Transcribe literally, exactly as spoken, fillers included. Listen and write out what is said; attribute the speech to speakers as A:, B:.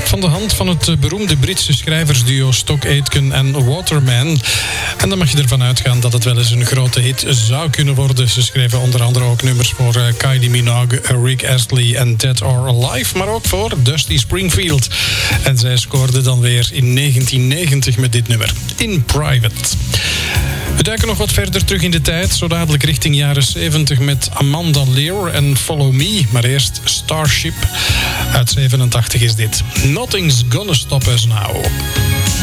A: van de hand van het beroemde Britse schrijversduo Stock Aitken en Waterman. En dan mag je ervan uitgaan dat het wel eens een grote hit zou kunnen worden. Ze schreven onder andere ook nummers voor uh, Kylie Minogue, Rick Astley en Dead or Alive, maar ook voor Dusty Springfield. En zij scoorde dan weer in negentien negentig met dit nummer, In Private. We duiken nog wat verder terug in de tijd, zo dadelijk richting jaren zeventig met Amanda Lear en Follow Me. Maar eerst Starship. Uit zevenentachtig is dit. Nothing's Gonna Stop Us Now.